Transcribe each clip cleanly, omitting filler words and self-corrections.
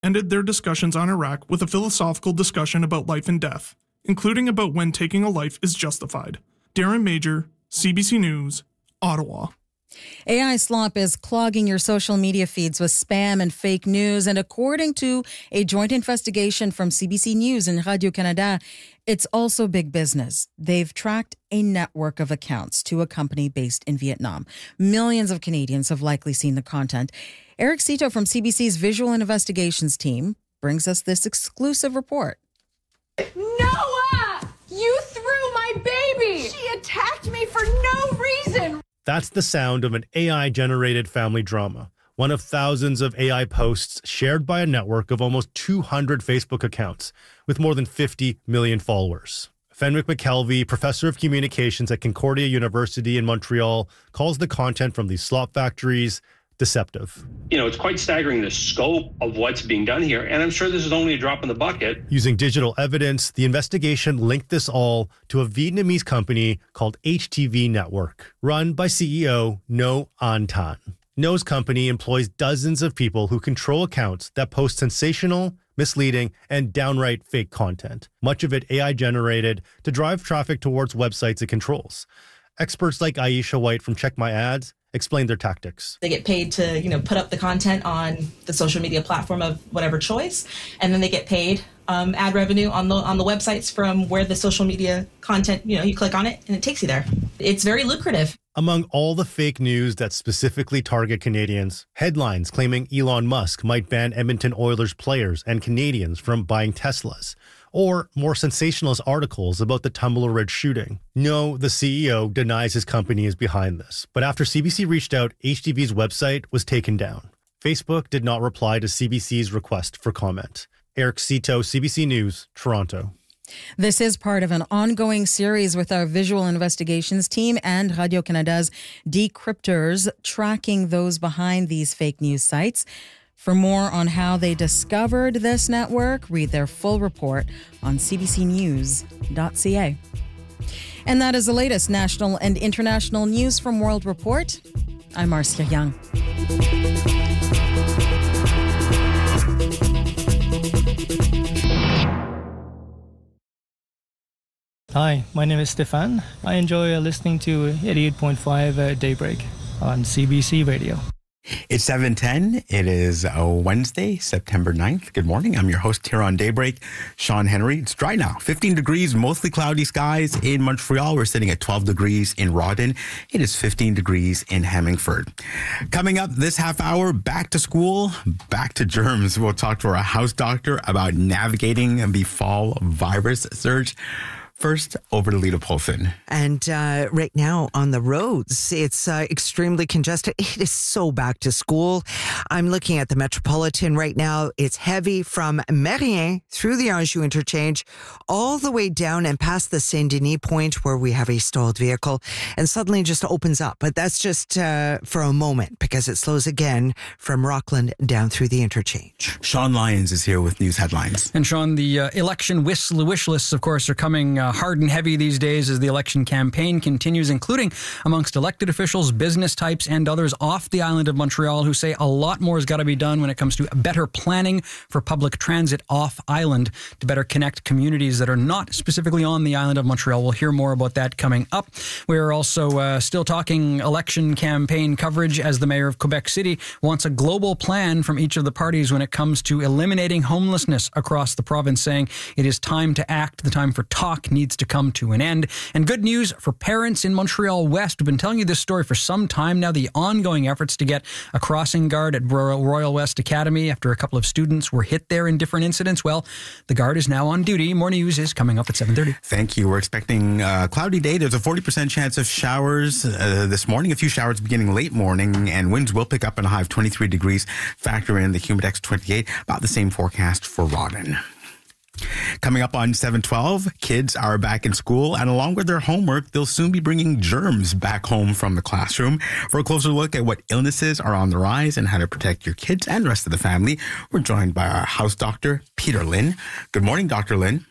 ended their discussions on Iraq with a philosophical discussion about life and death, including about when taking a life is justified. Darren Major, CBC News, Ottawa. AI slop is clogging your social media feeds with spam and fake news. And according to a joint investigation from CBC News and Radio-Canada, it's also big business. They've tracked a network of accounts to a company based in Vietnam. Millions of Canadians have likely seen the content. Eric Cito from CBC's Visual Investigations team brings us this exclusive report. Noah! You threw my baby! She attacked me for no reason! That's the sound of an AI-generated family drama, one of thousands of AI posts shared by a network of almost 200 Facebook accounts with more than 50 million followers. Fenwick McKelvey, professor of communications at Concordia University in Montreal, calls the content from these slop factories deceptive. It's quite staggering, the scope of what's being done here. And I'm sure this is only a drop in the bucket. Using digital evidence, the investigation linked this all to a Vietnamese company called HTV Network, run by CEO Ngo An Tan. Ngo's company employs dozens of people who control accounts that post sensational, misleading, and downright fake content, much of it AI-generated to drive traffic towards websites it controls. Experts like Aisha White from Check My Ads explain their tactics. They get paid to, put up the content on the social media platform of whatever choice, and then they get paid ad revenue on the websites from where the social media content, you click on it and it takes you there. It's very lucrative. Among all the fake news that specifically target Canadians, headlines claiming Elon Musk might ban Edmonton Oilers players and Canadians from buying Teslas, or more sensationalist articles about the Tumbler Ridge shooting. No, the CEO denies his company is behind this. But after CBC reached out, HTV's website was taken down. Facebook did not reply to CBC's request for comment. Eric Cito, CBC News, Toronto. This is part of an ongoing series with our Visual Investigations team and Radio-Canada's decryptors tracking those behind these fake news sites. For more on how they discovered this network, read their full report on cbcnews.ca. And that is the latest national and international news from World Report. I'm Marcia Young. Hi, my name is Stefan. I enjoy listening to 88.5 Daybreak on CBC Radio. It's 7:10. It is Wednesday, September 9th. Good morning. I'm your host here on Daybreak, Sean Henry. It's dry now. 15 degrees, mostly cloudy skies in Montreal. We're sitting at 12 degrees in Rawdon. It is 15 degrees in Hemmingford. Coming up this half hour, back to school, back to germs. We'll talk to our house doctor about navigating the fall virus surge. First, over to Lita Polson. And right now on the roads, it's extremely congested. It is so back to school. I'm looking at the Metropolitan right now. It's heavy from Mérien through the Anjou interchange all the way down and past the Saint-Denis point where we have a stalled vehicle, and suddenly just opens up. But that's just for a moment because it slows again from Rockland down through the interchange. Sean Lyons is here with news headlines. And Sean, the election wish lists, of course, are coming hard and heavy these days as the election campaign continues, including amongst elected officials, business types, and others off the island of Montreal who say a lot more has got to be done when it comes to better planning for public transit off island to better connect communities that are not specifically on the island of Montreal. We'll hear more about that coming up. We're also still talking election campaign coverage as the mayor of Quebec City wants a global plan from each of the parties when it comes to eliminating homelessness across the province, saying it is time to act. The time for talk needs to come to an end. And good news for parents in Montreal West. We've been telling you this story for some time now, the ongoing efforts to get a crossing guard at Royal West Academy after a couple of students were hit there in different incidents. Well, the guard is now on duty. More news is coming up at 7:30. Thank you. We're expecting a cloudy day. There's a 40% chance of showers this morning. A few showers beginning late morning, and winds will pick up in a high of 23 degrees. Factor in the Humidex 28. About the same forecast for Rawdon. Coming up on 7:12, kids are back in school, and along with their homework, they'll soon be bringing germs back home from the classroom. For a closer look at what illnesses are on the rise and how to protect your kids and the rest of the family, we're joined by our house doctor, Peter Lynn. Good morning, Dr. Lynn.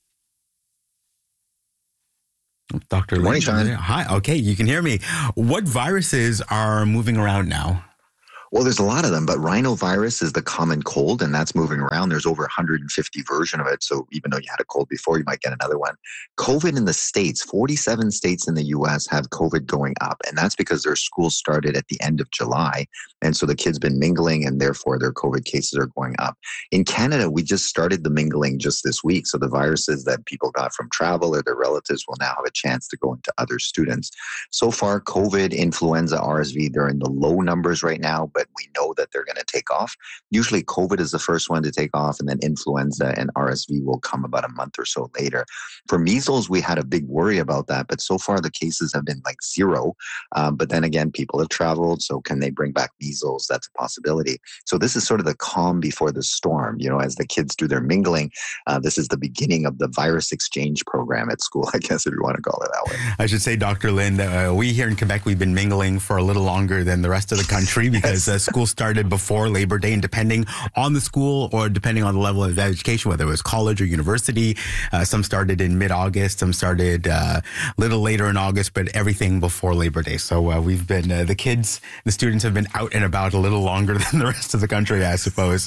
Dr. Good morning, Lynn. Sean. Hi. Okay, you can hear me. What viruses are moving around now? Well, there's a lot of them, but rhinovirus is the common cold, and that's moving around. There's over 150 versions of it. So even though you had a cold before, you might get another one. COVID in the States, 47 states in the U.S. have COVID going up. And that's because their schools started at the end of July. And so the kids been mingling, and therefore their COVID cases are going up. In Canada, we just started the mingling just this week. So the viruses that people got from travel or their relatives will now have a chance to go into other students. So far, COVID, influenza, RSV, they're in the low numbers right now, but we know that they're going to take off. Usually COVID is the first one to take off, and then influenza and RSV will come about a month or so later. For measles, we had a big worry about that, but so far the cases have been like zero. But then again, people have traveled, so can they bring back measles? That's a possibility. So this is sort of the calm before the storm. You know, as the kids do their mingling, this is the beginning of the virus exchange program at school, I guess, if you want to call it that way. I should say, Dr. Lin, we here in Quebec, we've been mingling for a little longer than the rest of the country because school started before Labor Day, and depending on the school or depending on the level of education, whether it was college or university, some started in mid-August, some started a little later in August, but everything before Labor Day. So we've been, the kids, the students have been out and about a little longer than the rest of the country, I suppose.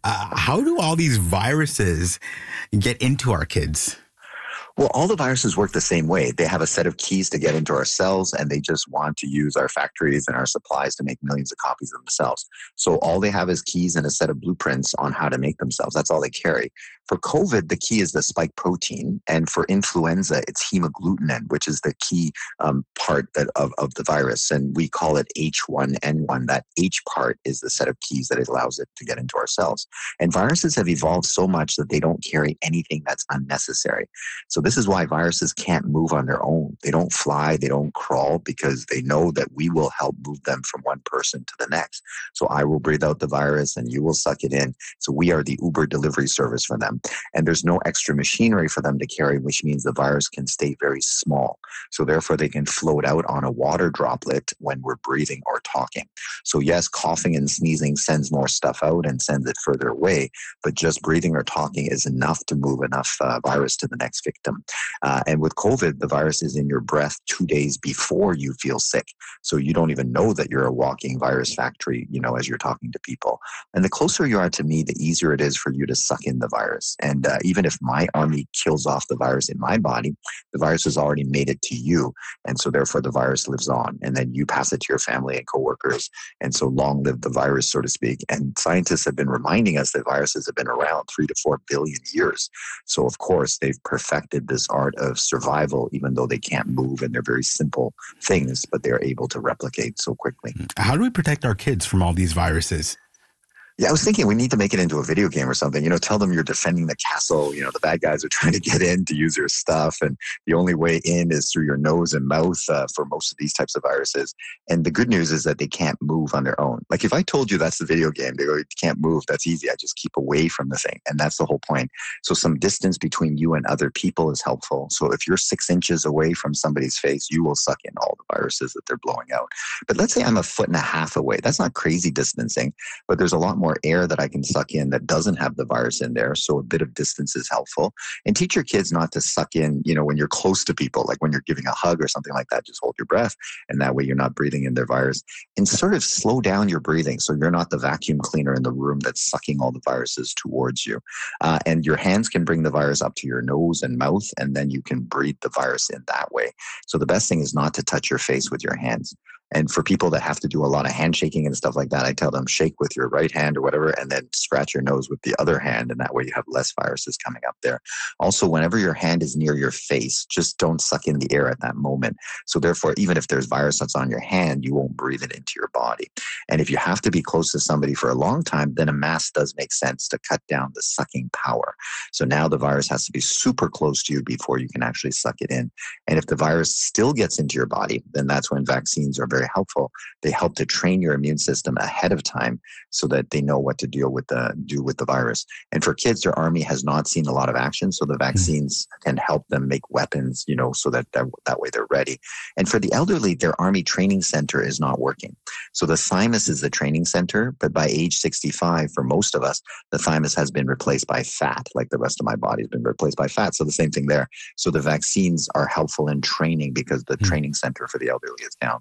How do all these viruses get into our kids? Well, all the viruses work the same way. They have a set of keys to get into our cells, and they just want to use our factories and our supplies to make millions of copies of themselves. So all they have is keys and a set of blueprints on how to make themselves. That's all they carry. For COVID, the key is the spike protein. And for influenza, it's hemagglutinin, which is the key part of the virus. And we call it H1N1. That H part is the set of keys that it allows it to get into our cells. And viruses have evolved so much that they don't carry anything that's unnecessary. So this is why viruses can't move on their own. They don't fly, they don't crawl, because they know that we will help move them from one person to the next. So I will breathe out the virus and you will suck it in. So we are the Uber delivery service for them. And there's no extra machinery for them to carry, which means the virus can stay very small. So therefore they can float out on a water droplet when we're breathing or talking. So yes, coughing and sneezing sends more stuff out and sends it further away, but just breathing or talking is enough to move enough virus to the next victim. And with COVID, the virus is in your breath 2 days before you feel sick. So you don't even know that you're a walking virus factory, you know, as you're talking to people. And the closer you are to me, the easier it is for you to suck in the virus. And even if my army kills off the virus in my body, the virus has already made it to you. And so therefore the virus lives on. And then you pass it to your family and coworkers. And so long live the virus, so to speak. And scientists have been reminding us that viruses have been around 3 to 4 billion years. So of course, they've perfected this art of survival, even though they can't move and they're very simple things, but they're able to replicate so quickly. How do we protect our kids from all these viruses? Yeah, I was thinking we need to make it into a video game or something. You know, tell them you're defending the castle. You know, the bad guys are trying to get in to use your stuff. And the only way in is through your nose and mouth for most of these types of viruses. And the good news is that they can't move on their own. Like if I told you that's the video game, they go, you can't move. That's easy. I just keep away from the thing. And that's the whole point. So some distance between you and other people is helpful. So if you're 6 inches away from somebody's face, you will suck in all the viruses that they're blowing out. But let's say I'm 1.5 feet away. That's not crazy distancing, but there's a lot more air that I can suck in that doesn't have the virus in there. So a bit of distance is helpful. And teach your kids not to suck in, you know, when you're close to people, like when you're giving a hug or something like that, just hold your breath. And that way you're not breathing in their virus. And sort of slow down your breathing. So you're not the vacuum cleaner in the room that's sucking all the viruses towards you. And your hands can bring the virus up to your nose and mouth, and then you can breathe the virus in that way. So the best thing is not to touch your face with your hands. And for people that have to do a lot of handshaking and stuff like that, I tell them shake with your right hand or whatever, and then scratch your nose with the other hand. And that way you have less viruses coming up there. Also, whenever your hand is near your face, just don't suck in the air at that moment. So therefore, even if there's virus that's on your hand, you won't breathe it into your body. And if you have to be close to somebody for a long time, then a mask does make sense to cut down the sucking power. So now the virus has to be super close to you before you can actually suck it in. And if the virus still gets into your body, then that's when vaccines are very helpful. They help to train your immune system ahead of time so that they know what to do with the virus. And for kids, their army has not seen a lot of action, so the vaccines can help them make weapons, you know, so that way they're ready. And for the elderly, their army training center is not working. So the thymus is the training center, but by age 65, for most of us, the thymus has been replaced by fat, like the rest of my body has been replaced by fat. So the same thing there. So the vaccines are helpful in training because the training center for the elderly is down. And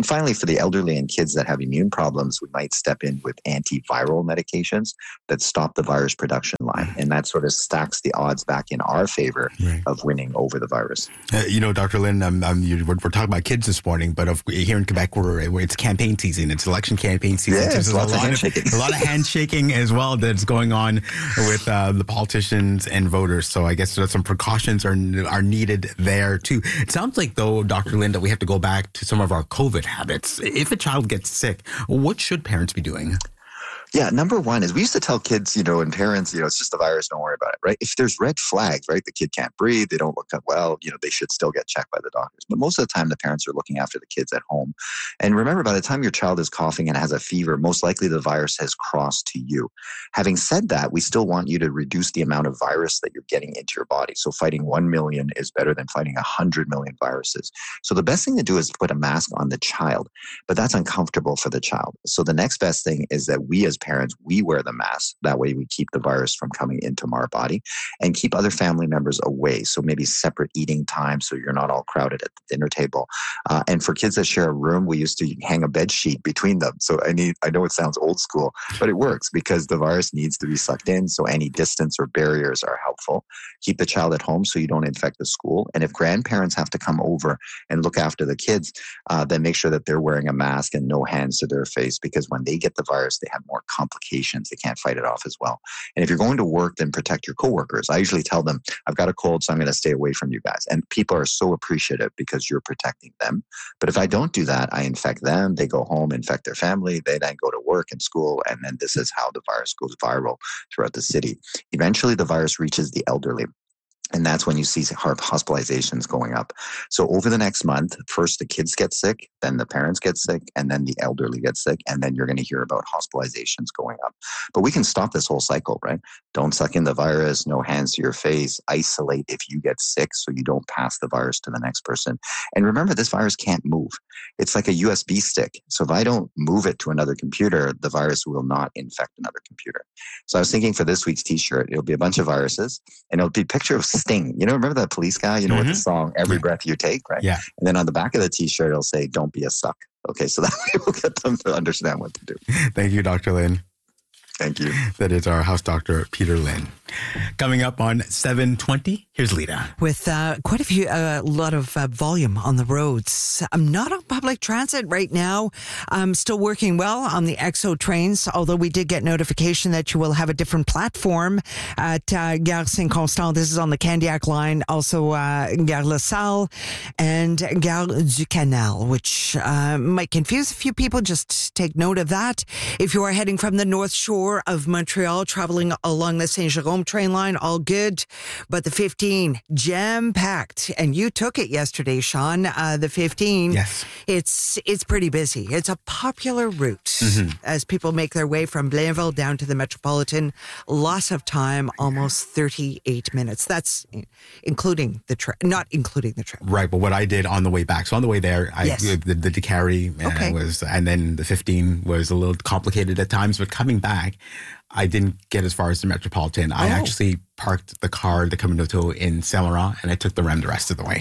finally, for the elderly and kids that have immune problems, we might step in with antiviral medications that stop the virus production line. And that sort of stacks the odds back in our favor of winning over the virus. Dr. Lin, we're talking about kids this morning, but here in Quebec, it's campaign season. It's election campaign season. Yeah, There's lots of handshaking. A lot of handshaking as well that's going on with the politicians and voters. So I guess some precautions are needed there too. It sounds like, though, Dr. Lin, that we have to go back to some of our COVID habits. If a child gets sick, what should parents be doing? Yeah, number one is we used to tell kids, and parents, it's just the virus, don't worry about it, right? If there's red flags, right, the kid can't breathe, they don't look well, they should still get checked by the doctors. But most of the time, the parents are looking after the kids at home. And remember, by the time your child is coughing and has a fever, most likely the virus has crossed to you. Having said that, we still want you to reduce the amount of virus that you're getting into your body. So fighting 1 million is better than fighting 100 million viruses. So the best thing to do is put a mask on the child, but that's uncomfortable for the child. So the next best thing is that we as parents, we wear the mask. That way we keep the virus from coming into our body and keep other family members away. So maybe separate eating time so you're not all crowded at the dinner table. And for kids that share a room, we used to hang a bed sheet between them. So I know it sounds old school, but it works because the virus needs to be sucked in. So any distance or barriers are helpful. Keep the child at home so you don't infect the school. And if grandparents have to come over and look after the kids, then make sure that they're wearing a mask and no hands to their face, because when they get the virus, they have more complications. They can't fight it off as well. And if you're going to work, then protect your coworkers. I usually tell them, I've got a cold, so I'm going to stay away from you guys. And people are so appreciative because you're protecting them. But if I don't do that, I infect them. They go home, infect their family. They then go to work and school. And then this is how the virus goes viral throughout the city. Eventually, the virus reaches the elderly. And that's when you see hospitalizations going up. So over the next month, first the kids get sick, then the parents get sick, and then the elderly get sick. And then you're going to hear about hospitalizations going up. But we can stop this whole cycle, right? Don't suck in the virus, no hands to your face, isolate if you get sick so you don't pass the virus to the next person. And remember, this virus can't move. It's like a USB stick. So if I don't move it to another computer, the virus will not infect another computer. So I was thinking for this week's t-shirt, it'll be a bunch of viruses and it'll be a picture of Sting. Remember that police guy, with the song, Every Breath You Take, right? Yeah. And then on the back of the t-shirt, it'll say, don't be a suck. Okay, so that way we'll get them to understand what to do. Thank you, Dr. Lin. Thank you. That is our house doctor, Peter Lin. Coming up on 7:20, here's Lita. With quite a lot of volume on the roads. I'm not on public transit right now. I'm still working well on the EXO trains, although we did get notification that you will have a different platform at Gare Saint-Constant. This is on the Candiac line, also Gare La Salle and Gare du Canal, which might confuse a few people. Just take note of that. If you are heading from the North Shore of Montreal, traveling along the Saint-Jérôme train line, all good. But the 15, jam-packed. And you took it yesterday, Sean. The 15. Yes. It's pretty busy. It's a popular route as people make their way from Blainville down to the Metropolitan. Loss of time, almost 38 minutes. That's including the trip, not including the trip. Right, but what I did on the way back. So on the way there, the Décarie was, and then the 15 was a little complicated at times, but coming back, I didn't get as far as the Metropolitan. I actually parked the car, the Camino in Saint-Laurent, and I took the REM the rest of the way.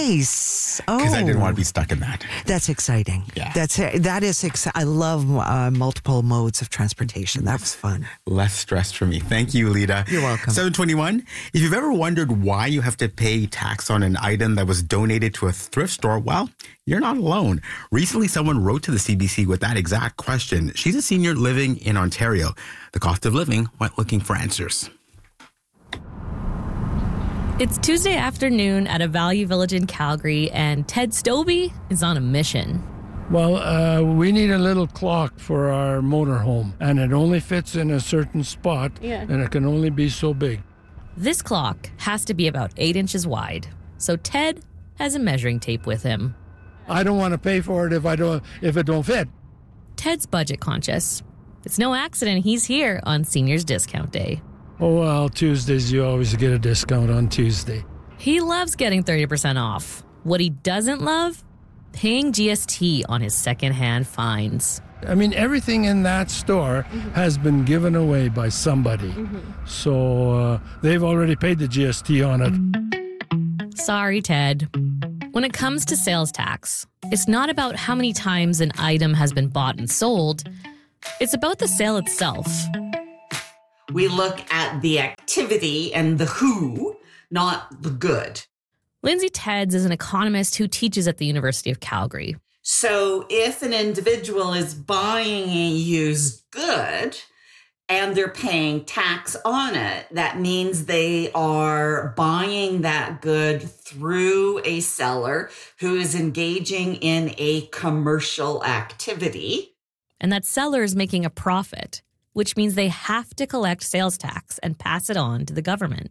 Nice. Because I didn't want to be stuck in that. That's exciting. Yeah. That is exciting. I love multiple modes of transportation. That was fun. Less stress for me. Thank you, Lita. You're welcome. 7:21. If you've ever wondered why you have to pay tax on an item that was donated to a thrift store, well, you're not alone. Recently, someone wrote to the CBC with that exact question. She's a senior living in Ontario. The cost of living went looking for answers. It's Tuesday afternoon at a Value Village in Calgary, and Ted Stobie is on a mission. Well, we need a little clock for our motorhome, and it only fits in a certain spot, and it can only be so big. This clock has to be about 8 inches wide, so Ted has a measuring tape with him. I don't want to pay for it if it don't fit. Ted's budget conscious. It's no accident he's here on Seniors Discount Day. Oh, well, Tuesdays, you always get a discount on Tuesday. He loves getting 30% off. What he doesn't love? Paying GST on his secondhand finds. I mean, everything in that store has been given away by somebody. So they've already paid the GST on it. Sorry, Ted. When it comes to sales tax, it's not about how many times an item has been bought and sold. It's about the sale itself. We look at the activity and the who, not the good. Lindsay Tedds is an economist who teaches at the University of Calgary. So if an individual is buying a used good and they're paying tax on it, that means they are buying that good through a seller who is engaging in a commercial activity. And that seller is making a profit, which means they have to collect sales tax and pass it on to the government.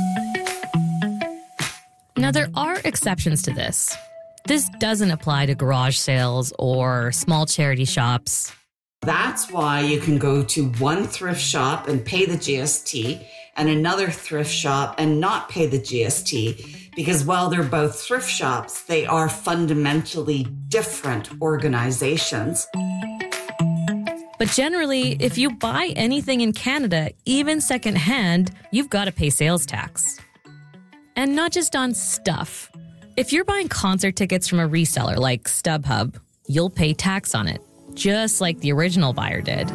Now, there are exceptions to this. This doesn't apply to garage sales or small charity shops. That's why you can go to one thrift shop and pay the GST and another thrift shop and not pay the GST, because while they're both thrift shops, they are fundamentally different organizations. But generally, if you buy anything in Canada, even secondhand, you've got to pay sales tax. And not just on stuff. If you're buying concert tickets from a reseller like StubHub, you'll pay tax on it, just like the original buyer did.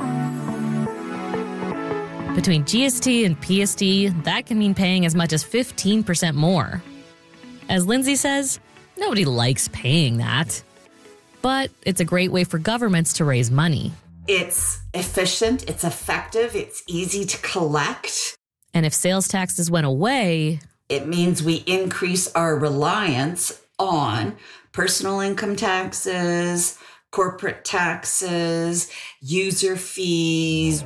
Between GST and PST, that can mean paying as much as 15% more. As Lindsay says, nobody likes paying that. But it's a great way for governments to raise money. It's efficient, it's effective, it's easy to collect. And if sales taxes went away, it means we increase our reliance on personal income taxes, corporate taxes, user fees.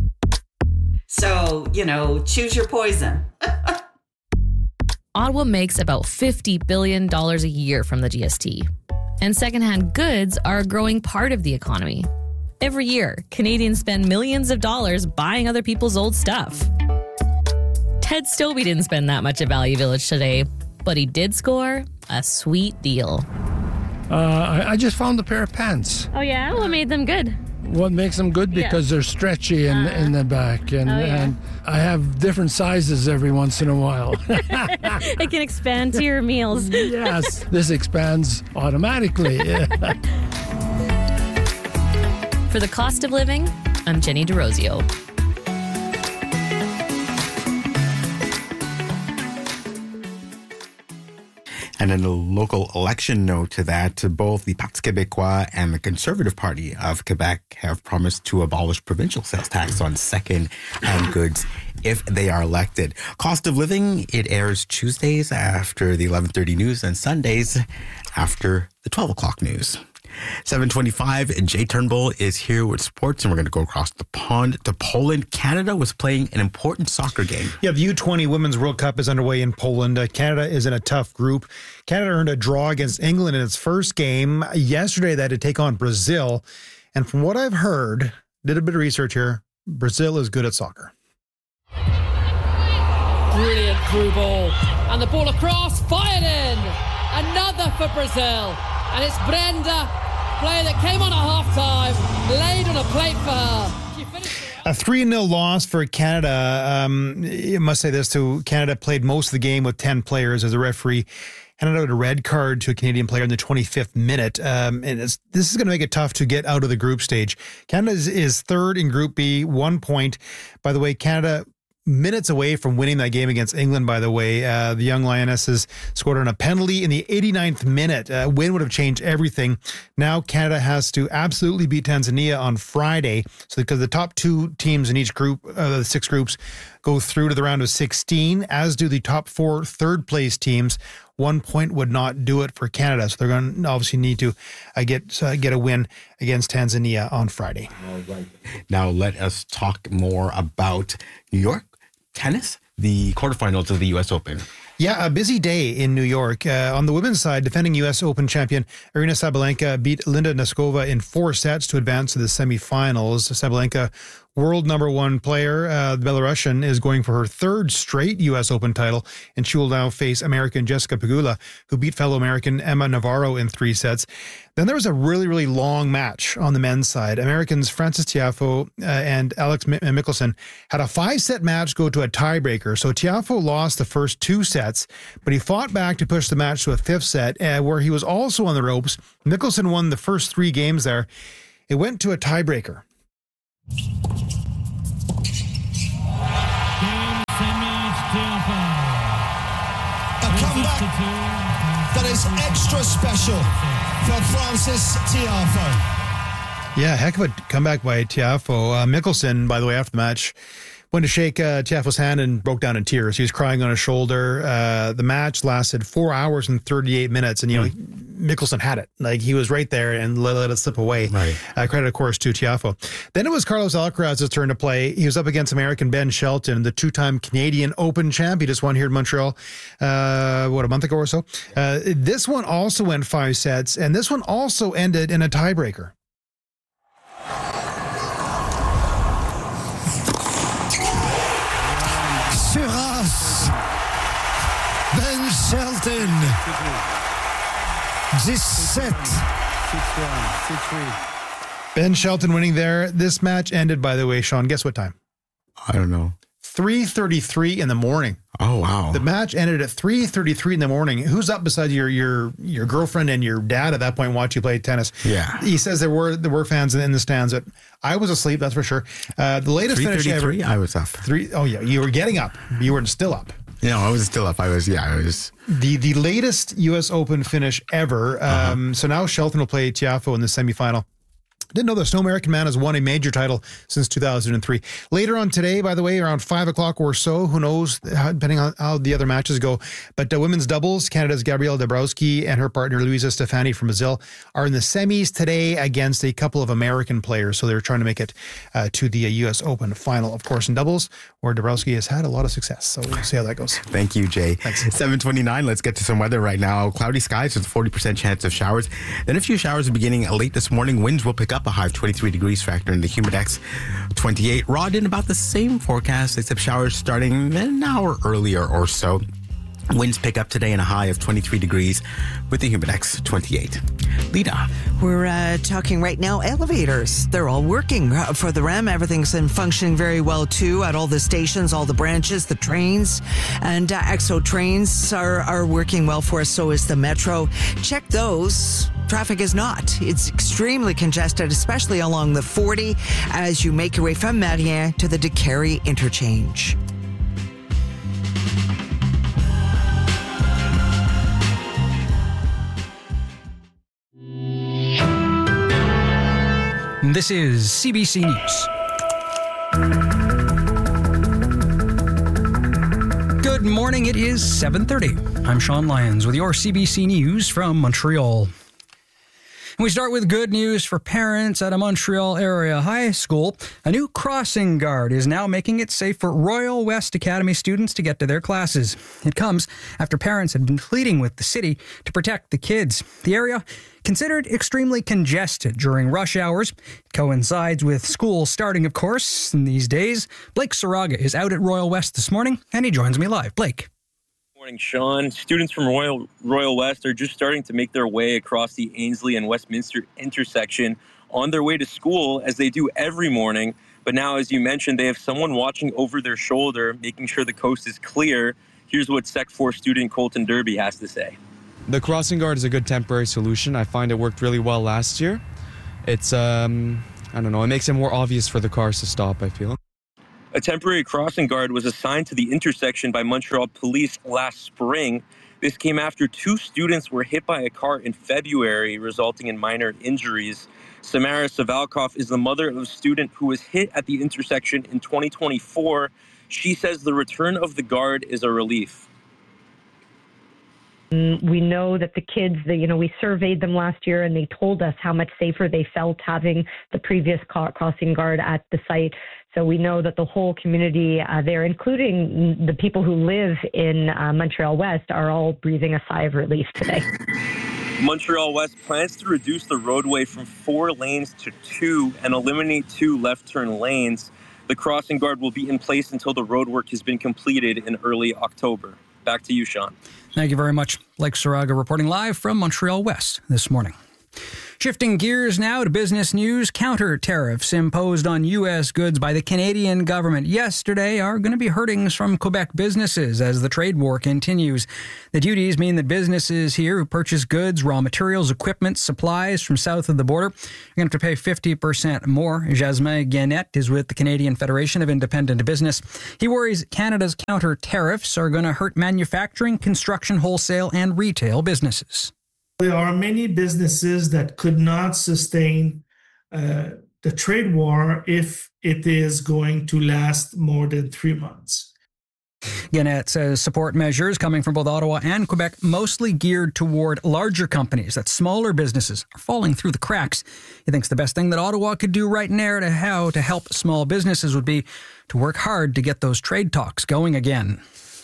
So, choose your poison. Ottawa makes about $50 billion a year from the GST. And secondhand goods are a growing part of the economy. Every year, Canadians spend millions of dollars buying other people's old stuff. Ted Stobie didn't spend that much at Value Village today, but he did score a sweet deal. I just found a pair of pants. Oh, yeah? What made them good? What makes them good? Because they're stretchy in the back. And I have different sizes every once in a while. It can expand to your meals. Yes, this expands automatically. For the cost of living, I'm Jenny DeRosio. And in a local election note to that, both the Parti Québécois and the Conservative Party of Quebec have promised to abolish provincial sales tax on second-hand goods if they are elected. Cost of Living, it airs Tuesdays after the 11:30 news and Sundays after the 12 o'clock news. 7:25, Jay Turnbull is here with sports, and we're going to go across the pond to Poland. Canada was playing an important soccer game. Yeah, the U20 Women's World Cup is underway in Poland. Canada is in a tough group. Canada earned a draw against England in its first game. Yesterday, they had to take on Brazil. And from what I've heard, did a bit of research here, Brazil is good at soccer. Brilliant through ball. And the ball across, fired in. Another for Brazil. And it's Brenda, player that came on at half-time, laid on a plate for her. A 3-0 loss for Canada. I must say this, too. Canada played most of the game with 10 players as a referee. Handed out a red card to a Canadian player in the 25th minute. And this is going to make it tough to get out of the group stage. Canada is third in Group B, 1 point. By the way, Canada minutes away from winning that game against England, by the way. The young Lionesses scored on a penalty in the 89th minute. Win would have changed everything. Now Canada has to absolutely beat Tanzania on Friday. So because the top two teams in each group, the 6 groups, go through to the round of 16, as do the top 4 third-place teams. 1 point would not do it for Canada. So they're going to obviously need to get a win against Tanzania on Friday. All right. Now let us talk more about New York tennis, the quarterfinals of the U.S. Open. Yeah, a busy day in New York. On the women's side, defending U.S. Open champion Aryna Sabalenka beat Linda Noskova in 4 sets to advance to the semifinals. Sabalenka world number one player, the Belarusian, is going for her third straight U.S. Open title, and she will now face American Jessica Pegula, who beat fellow American Emma Navarro in 3 sets. Then there was a really, really long match on the men's side. Americans Francis Tiafoe and Alex Michelsen had a 5-set match go to a tiebreaker. So Tiafoe lost the first 2 sets, but he fought back to push the match to a 5th set, where he was also on the ropes. Michelsen won the first 3 games there. It went to a tiebreaker. Game semi Tiafoe. A comeback that is extra special for Francis Tiafoe. Yeah, heck of a comeback by Tiafoe. Michelsen, by the way, after the match, went to shake Tiafoe's hand and broke down in tears. He was crying on his shoulder. The match lasted 4 hours and 38 minutes, and Michelsen had it. Like, he was right there and let it slip away. Right. Credit, of course, to Tiafoe. Then it was Carlos Alcaraz's turn to play. He was up against American Ben Shelton, the 2-time Canadian Open champ. He just won here in Montreal, a month ago or so. This one also went 5 sets, and this one also ended in a tiebreaker. Suras, Ben Shelton, 17. Ben Shelton winning there. This match ended, by the way, Sean, guess what time? I don't know. 3:33 in the morning. Oh, wow. The match ended at 3:33 in the morning. Who's up besides your girlfriend and your dad at that point watch you play tennis? Yeah. He says there were fans in the stands. But I was asleep, that's for sure. The latest finish ever. I was up. Oh, yeah. You were getting up. You were still up. No, I was still up. I was. The latest U.S. Open finish ever. So now Shelton will play Tiafoe in the semifinal. Didn't know this. No American man has won a major title since 2003. Later on today, by the way, around 5 o'clock or so, who knows, depending on how the other matches go. But women's doubles, Canada's Gabrielle Dabrowski and her partner Luisa Stefani from Brazil are in the semis today against a couple of American players. So they're trying to make it to the U.S. Open final, of course, in doubles, where Dabrowski has had a lot of success. So we'll see how that goes. Thank you, Jay. Thanks. 7:29. Let's get to some weather right now. Cloudy skies with a 40% chance of showers. Then a few showers beginning late this morning. Winds will pick up. A high of 23 degrees, factor in the Humidex 28. Rawdon, about the same forecast, except showers starting an hour earlier or so. Winds pick up today and a high of 23 degrees with the Humidex 28. Lita. We're talking right now elevators. They're all working for the REM. Everything's been functioning very well, too, at all the stations, all the branches, the trains, and EXO trains are working well for us. So is the Metro. Check those. Traffic is not. It's extremely congested, especially along the 40 as you make your way from Marien to the Décarie interchange. This is CBC News. Good morning. It is 7:30. I'm Sean Lyons with your CBC News from Montreal. We start with good news for parents at a Montreal area high school. A new crossing guard is now making it safe for Royal West Academy students to get to their classes. It comes after parents had been pleading with the city to protect the kids. The area, considered extremely congested during rush hours, coincides with school starting, of course, in these days. Blake Saraga is out at Royal West this morning, and he joins me live. Blake. Morning, Sean. Students from Royal West are just starting to make their way across the Ainslie and Westminster intersection on their way to school, as they do every morning. But now, as you mentioned, they have someone watching over their shoulder, making sure the coast is clear. Here's what Sec 4 student Colton Derby has to say. The crossing guard is a good temporary solution. I find it worked really well last year. It's, I don't know, it makes it more obvious for the cars to stop, I feel. A temporary crossing guard was assigned to the intersection by Montreal police last spring. This came after 2 students were hit by a car in February, resulting in minor injuries. Samara Savalkov is the mother of a student who was hit at the intersection in 2024. She says the return of the guard is a relief. We know that the kids, we surveyed them last year and they told us how much safer they felt having the previous crossing guard at the site. So we know that the whole community there, including the people who live in Montreal West, are all breathing a sigh of relief today. Montreal West plans to reduce the roadway from 4 lanes to 2 and eliminate 2 left turn lanes. The crossing guard will be in place until the roadwork has been completed in early October. Back to you, Sean. Thank you very much. Blake Saraga reporting live from Montreal West this morning. Shifting gears now to business news, counter tariffs imposed on U.S. goods by the Canadian government yesterday are going to be hurting some Quebec businesses as the trade war continues. The duties mean that businesses here who purchase goods, raw materials, equipment, supplies from south of the border are going to have to pay 50% more. Jasmin Guenette is with the Canadian Federation of Independent Business. He worries Canada's counter tariffs are going to hurt manufacturing, construction, wholesale, and retail businesses. There are many businesses that could not sustain the trade war if it is going to last more than 3 months. Guenette says support measures coming from both Ottawa and Quebec mostly geared toward larger companies, that smaller businesses are falling through the cracks. He thinks the best thing that Ottawa could do right now to help small businesses would be to work hard to get those trade talks going again.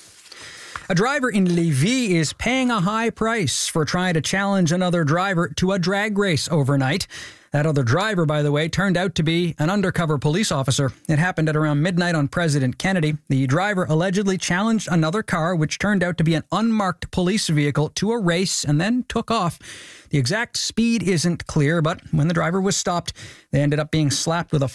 A driver in Lévis is paying a high price for trying to challenge another driver to a drag race overnight. That other driver, by the way, turned out to be an undercover police officer. It happened at around midnight on President Kennedy. The driver allegedly challenged another car, which turned out to be an unmarked police vehicle, to a race and then took off. The exact speed isn't clear, but when the driver was stopped, they ended up being slapped with a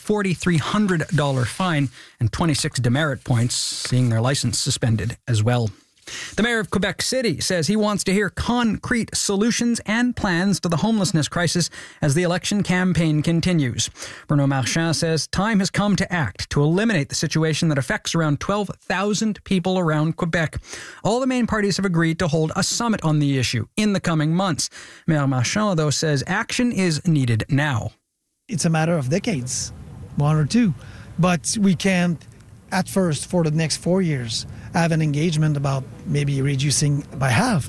$4,300 fine and 26 demerit points, seeing their license suspended as well. The mayor of Quebec City says he wants to hear concrete solutions and plans to the homelessness crisis as the election campaign continues. Bruno Marchand says time has come to act to eliminate the situation that affects around 12,000 people around Quebec. All the main parties have agreed to hold a summit on the issue in the coming months. Mayor Marchand, though, says action is needed now. It's a matter of decades, 1 or 2, but we can't, at first, for the next 4 years, have an engagement about maybe reducing by half,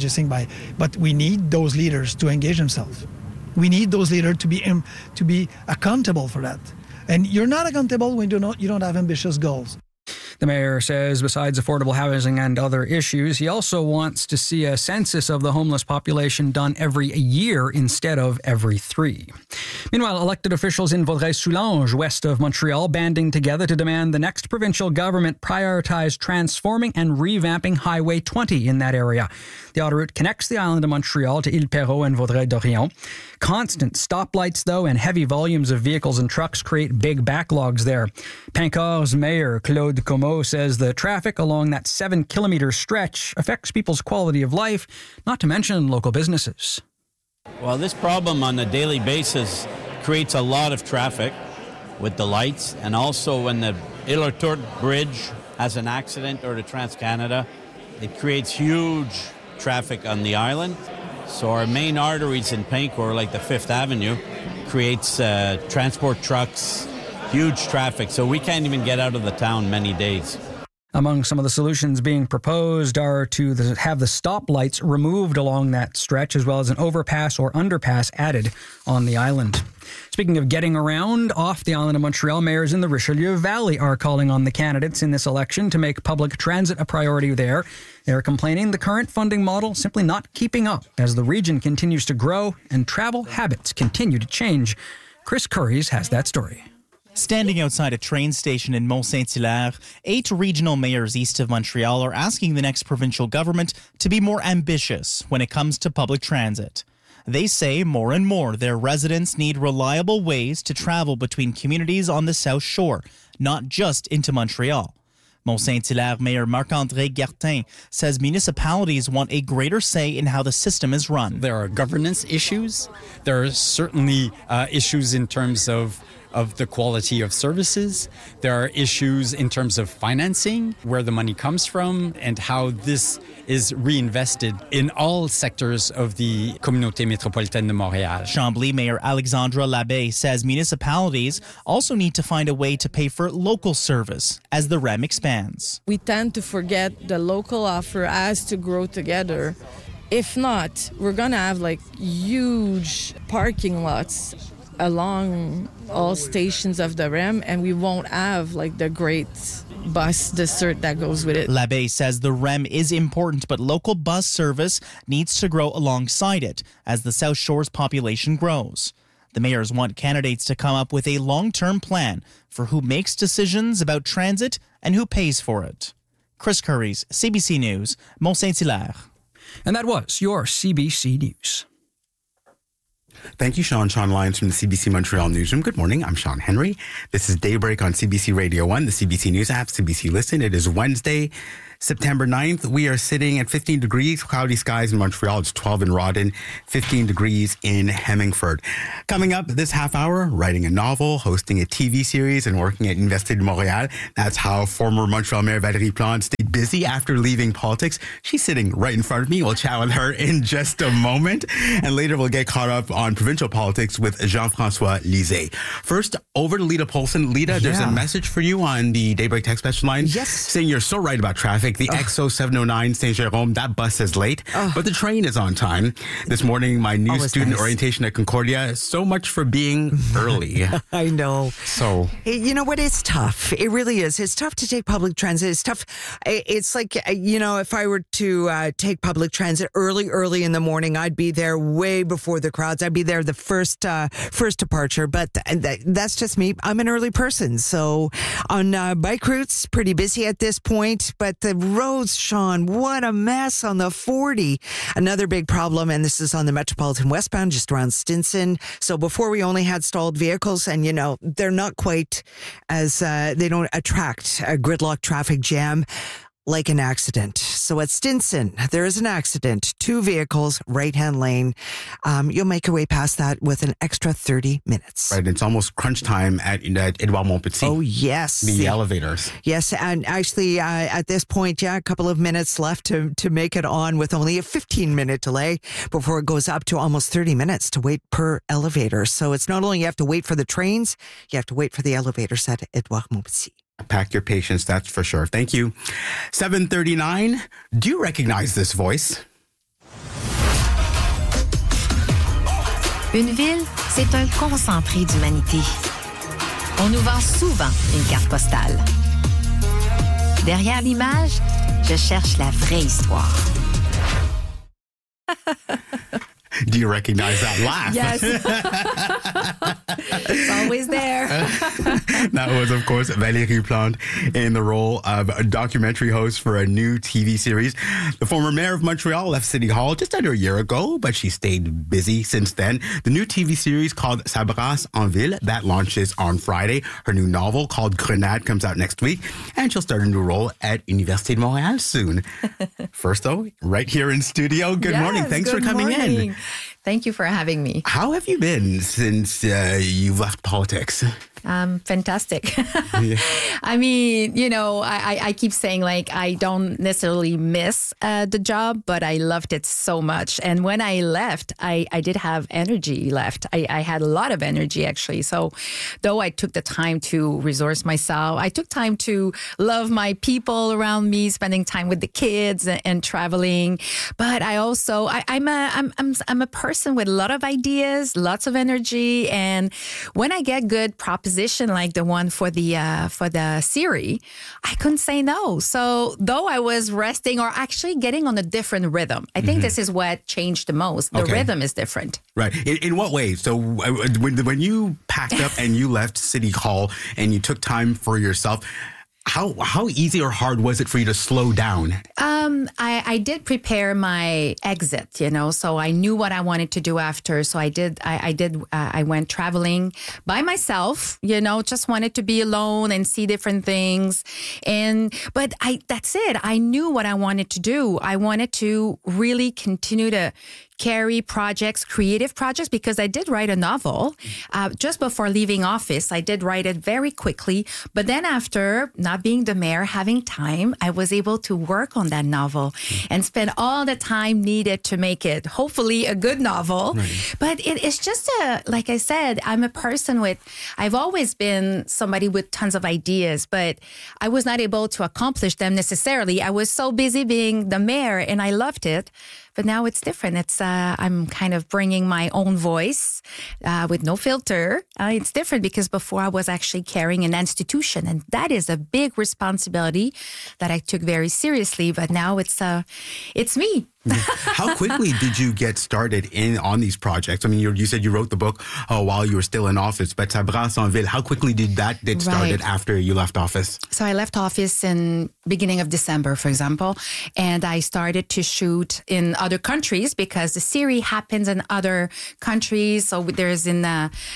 but we need those leaders to engage themselves. We need those leaders to be accountable for that. And you're not accountable when you don't have ambitious goals. The mayor says besides affordable housing and other issues, he also wants to see a census of the homeless population done every year instead of every 3. Meanwhile, elected officials in Vaudreuil-Soulanges, west of Montreal, banding together to demand the next provincial government prioritize transforming and revamping Highway 20 in that area. The autoroute connects the island of Montreal to Île-Perrot and Vaudreuil-Dorion. Constant stoplights, though, and heavy volumes of vehicles and trucks create big backlogs there. Pincor's mayor, Claude Comeau, says the traffic along that 7-kilometer stretch affects people's quality of life, not to mention local businesses. Well, this problem on a daily basis creates a lot of traffic with the lights, and also when the Île-aux-Tourtes Bridge has an accident, or the Trans-Canada, it creates huge traffic on the island. So our main arteries in Pincourt, like the 5th Avenue, creates transport trucks, huge traffic, so we can't even get out of the town many days. Among some of the solutions being proposed are to have the stoplights removed along that stretch, as well as an overpass or underpass added on the island. Speaking of getting around off the island of Montreal, mayors in the Richelieu Valley are calling on the candidates in this election to make public transit a priority there. They're complaining the current funding model simply not keeping up as the region continues to grow and travel habits continue to change. Chris Curries has that story. Standing outside a train station in Mont-Saint-Hilaire, 8 regional mayors east of Montreal are asking the next provincial government to be more ambitious when it comes to public transit. They say more and more their residents need reliable ways to travel between communities on the South Shore, not just into Montreal. Mont-Saint-Hilaire Mayor Marc-André Gertin says municipalities want a greater say in how the system is run. There are governance issues. There are certainly issues in terms of the quality of services. There are issues in terms of financing, where the money comes from, and how this is reinvested in all sectors of the Communauté Métropolitaine de Montréal. Chambly Mayor Alexandra Labbé says municipalities also need to find a way to pay for local service as the REM expands. We tend to forget the local offer has to grow together. If not, we're going to have huge parking lots along all stations of the REM, and we won't have the great bus dessert that goes with it. Labbé says the REM is important, but local bus service needs to grow alongside it as the South Shore's population grows. The mayors want candidates to come up with a long-term plan for who makes decisions about transit and who pays for it. Chris Curries, CBC News, Mont-Saint-Hilaire. And that was your CBC News. Thank you, Sean. Sean Lyons from the CBC Montreal Newsroom. Good morning. I'm Sean Henry. This is Daybreak on CBC Radio 1, the CBC News app, CBC Listen. It is Wednesday, September 9th. We are sitting at 15 degrees, cloudy skies in Montreal. It's 12 in Rawdon, 15 degrees in Hemmingford. Coming up this half hour, writing a novel, hosting a TV series, and working at Université de Montréal. That's how former Montreal Mayor Valérie Plante stayed busy after leaving politics. She's sitting right in front of me. We'll chat with her in just a moment. And later we'll get caught up on provincial politics with Jean-François Lisée. First, over to Lita Polson. Lita, there's a message for you on the Daybreak text message line. Yes. Saying you're so right about traffic. The XO 709 Saint-Jérôme, that bus is late, but the train is on time. This morning, my new student orientation at Concordia. So much for being early. I know. So, you know what? It's tough. It really is. It's tough to take public transit. It's tough. It's like, if I were to take public transit early in the morning, I'd be there way before the crowds. I'd be there the first departure. But that's just me. I'm an early person. So on bike routes, pretty busy at this point. But the roads, Sean, what a mess on the 40. Another big problem, and this is on the Metropolitan westbound, just around Stinson. So before we only had stalled vehicles, and they're not quite as, they don't attract a gridlock traffic jam like an accident. So at Stinson, there is an accident. 2 vehicles, right-hand lane. You'll make your way past that with an extra 30 minutes. Right, it's almost crunch time at Edouard Montpetit. Oh, yes. The elevators. Yes, and actually at this point, a couple of minutes left to make it on with only a 15-minute delay before it goes up to almost 30 minutes to wait per elevator. So it's not only you have to wait for the trains, you have to wait for the elevators at Edouard Montpetit. Pack your patience, that's for sure. Thank you. 7:39. Do you recognize this voice? Une ville, c'est un concentré d'humanité. On nous vend souvent une carte postale. Derrière l'image, je cherche la vraie histoire. Do you recognize that laugh? Yes. It's always there. That was, of course, Valérie Plante in the role of a documentary host for a new TV series. The former mayor of Montreal left City Hall just under a year ago, but she stayed busy since then. The new TV series called Ça brasse en ville, that launches on Friday. Her new novel called Grenade comes out next week, and she'll start a new role at Université de Montréal soon. First, though, right here in studio. Good morning. Thanks for coming in. Thank you for having me. How have you been since you've left politics? Fantastic. Yeah. I mean, I keep saying I don't necessarily miss the job, but I loved it so much. And when I left, I did have energy left. I had a lot of energy, actually. So though I took the time to resource myself, I took time to love my people around me, spending time with the kids and traveling. But I also, I'm a person with a lot of ideas, lots of energy. And when I get good propositions, like the one for the series, I couldn't say no. So though I was resting or actually getting on a different rhythm, I think this is what changed the most. The rhythm is different. Right. In what way? So when you packed up and you left City Hall and you took time for yourself, how easy or hard was it for you to slow down? I did prepare my exit, so I knew what I wanted to do after. So I went traveling by myself, just wanted to be alone and see different things. But that's it. I knew what I wanted to do. I wanted to really continue to carry projects, creative projects, because I did write a novel just before leaving office. I did write it very quickly. But then after not being the mayor, having time, I was able to work on that novel and spend all the time needed to make it, hopefully, a good novel. Right. But it's just like I said, I'm a person I've always been somebody with tons of ideas, but I was not able to accomplish them necessarily. I was so busy being the mayor and I loved it. But now it's different. It's I'm kind of bringing my own voice with no filter. It's different because before I was actually carrying an institution, and that is a big responsibility that I took very seriously. But now it's me. How quickly did you get started on these projects? I mean, you said you wrote the book while you were still in office, but Ça brasse en ville, how quickly did that get started after you left office? So I left office in beginning of December, for example, and I started to shoot in other countries because the series happens in other countries. So there's in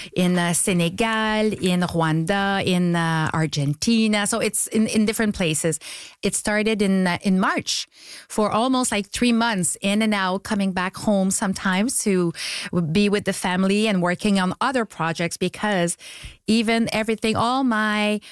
Senegal, in Rwanda, in Argentina. So it's in different places. It started in March for almost like 3 months, in and out, coming back home sometimes to be with the family and working on other projects, because even everything, all my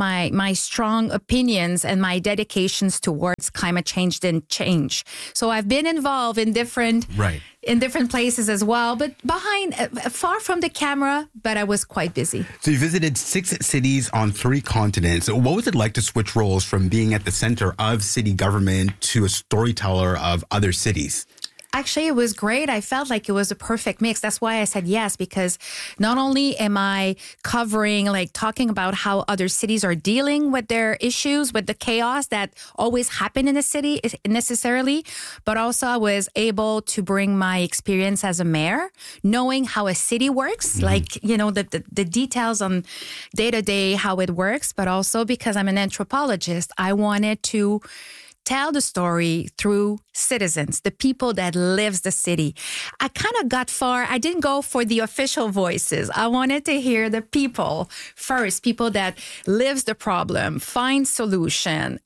strong opinions and my dedications towards climate change didn't change. So I've been involved in different places as well, but far from the camera, but I was quite busy. So you visited 6 cities on 3 continents. What was it like to switch roles from being at the center of city government to a storyteller of other cities? Actually, it was great. I felt like it was a perfect mix. That's why I said yes, because not only am I covering, like talking about how other cities are dealing with their issues, with the chaos that always happen in a city necessarily, but also I was able to bring my experience as a mayor, knowing how a city works, like, you know, the details on day-to-day, how it works, but also because I'm an anthropologist, I wanted to tell the story through citizens, the people that lives the city. I kind of got far. I didn't go for the official voices. I wanted to hear the people first, people that lives the problem, find solution,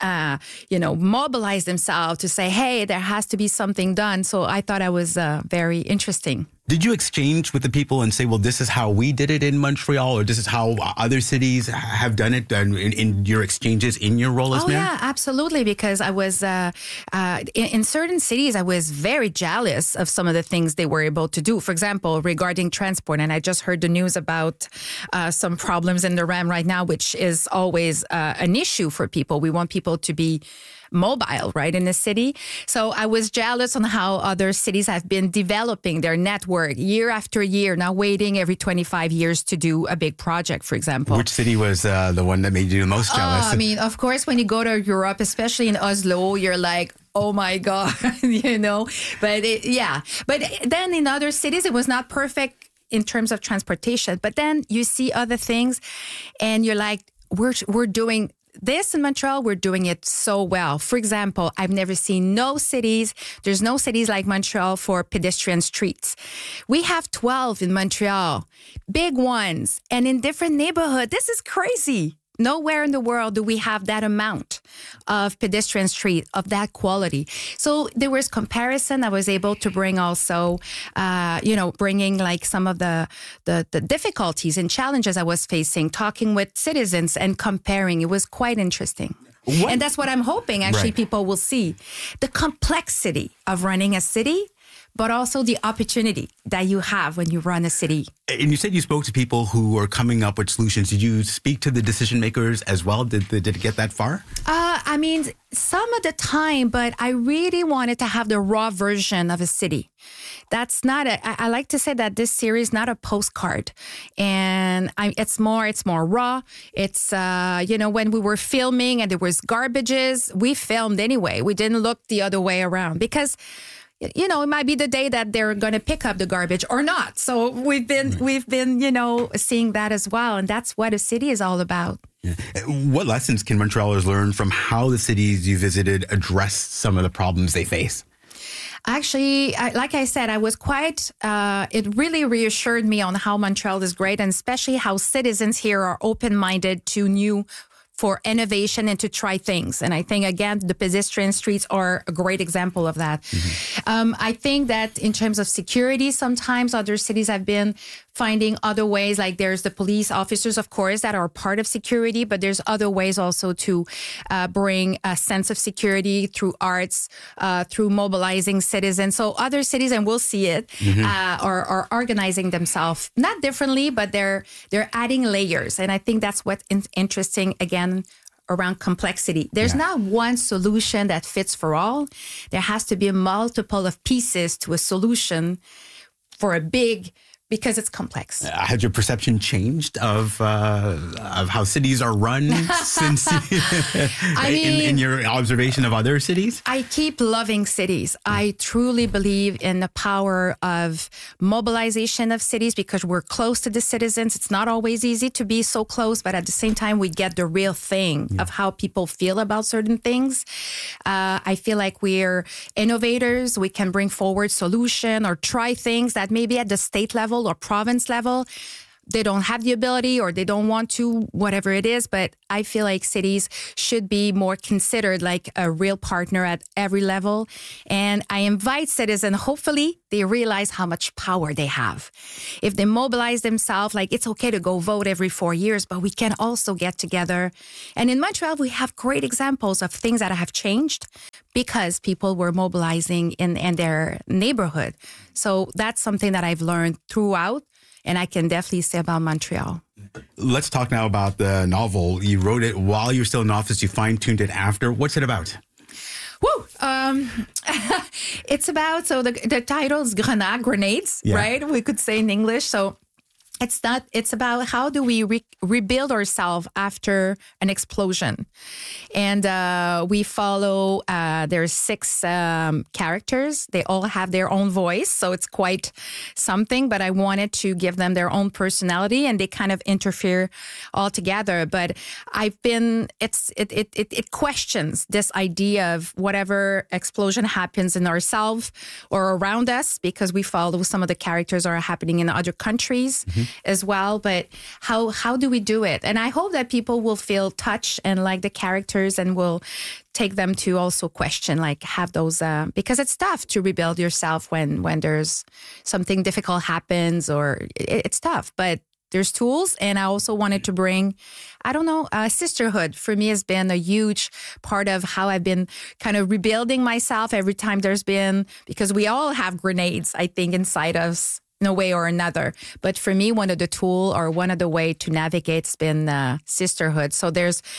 mobilize themselves to say, hey, there has to be something done. So I thought it was very interesting. Did you exchange with the people and say, well, this is how we did it in Montreal, or this is how other cities have done it in your exchanges in your role as mayor? Oh, yeah, absolutely. Because I was, in certain cities, I was very jealous of some of the things they were able to do. For example, regarding transport, and I just heard the news about some problems in the RAM right now, which is always an issue for people. We want people to be mobile, right, in the city. So I was jealous on how other cities have been developing their network year after year, now waiting every 25 years to do a big project, for example. Which city was the one that made you the most jealous? I mean, of course, when you go to Europe, especially in Oslo, you're like, oh my God, But But then in other cities, it was not perfect in terms of transportation. But then you see other things and you're like, we're doing this in Montreal, we're doing it so well. For example, I've never seen there's no cities like Montreal for pedestrian streets. We have 12 in Montreal, big ones, and in different neighborhoods. This is crazy. Nowhere in the world do we have that amount of pedestrian street of that quality. So there was comparison. I was able to bring also, bringing like some of the difficulties and challenges I was facing, talking with citizens and comparing. It was quite interesting. And that's what I'm hoping actually people will see. The complexity of running a city, but also the opportunity that you have when you run a city. And you said you spoke to people who are coming up with solutions. Did you speak to the decision makers as well? Did it get that far? I mean, some of the time, but I really wanted to have the raw version of a city. That's not I like to say that this series is not a postcard, and it's more raw. It's, when we were filming and there was garbages, we filmed anyway. We didn't look the other way around because, it might be the day that they're going to pick up the garbage or not. So we've been, seeing that as well. And that's what a city is all about. Yeah. What lessons can Montrealers learn from how the cities you visited address some of the problems they face? Actually, like I said, I was quite, it really reassured me on how Montreal is great, and especially how citizens here are open-minded to new for innovation and to try things. And I think, again, the pedestrian streets are a great example of that. Mm-hmm. I think that in terms of security, sometimes other cities have been finding other ways, like there's the police officers, of course, that are part of security, but there's other ways also to bring a sense of security through arts, through mobilizing citizens. So other cities, and we'll see it, are organizing themselves, not differently, but they're adding layers. And I think that's what's interesting, again, around complexity. There's not one solution that fits for all. There has to be a multiple of pieces to a solution for a big because it's complex. Has your perception changed of how cities are run since in your observation of other cities? I keep loving cities. I truly believe in the power of mobilization of cities because we're close to the citizens. It's not always easy to be so close, but at the same time, we get the real thing of how people feel about certain things. I feel like we're innovators. We can bring forward solution or try things that maybe at the state level or province level, they don't have the ability or they don't want to, whatever it is. But I feel like cities should be more considered like a real partner at every level. And I invite citizens, hopefully they realize how much power they have. If they mobilize themselves, like it's okay to go vote every 4 years, but we can also get together. And in Montreal, we have great examples of things that have changed because people were mobilizing in their neighborhood. So that's something that I've learned throughout. And I can definitely say about Montreal. Let's talk now about the novel. You wrote it while you were still in office. You fine-tuned it after. What's it about? Woo! It's about, so the title is Grenades, right? We could say in English. So it's about how do we rebuild ourselves after an explosion. And we follow, there's 6 characters. They all have their own voice. So it's quite something, but I wanted to give them their own personality and they kind of interfere all together. But it questions this idea of whatever explosion happens in ourselves or around us, because we follow some of the characters are happening in other countries. As well, but how do we do it? And I hope that people will feel touched and like the characters and will take them to also question, like have those, because it's tough to rebuild yourself when there's something difficult happens or it's tough, but there's tools. And I also wanted to bring, sisterhood for me has been a huge part of how I've been kind of rebuilding myself every time there's been, because we all have grenades, I think, inside us in a way or another. But for me, one of the tool or one of the way to navigate has been sisterhood. So